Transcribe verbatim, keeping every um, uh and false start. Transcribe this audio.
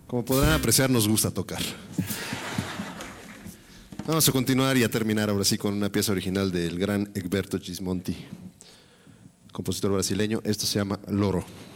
Como podrán apreciar, nos gusta tocar. Vamos a continuar y a terminar ahora sí con una pieza original del gran Egberto Gismonti, compositor brasileño. Esto se llama Loro.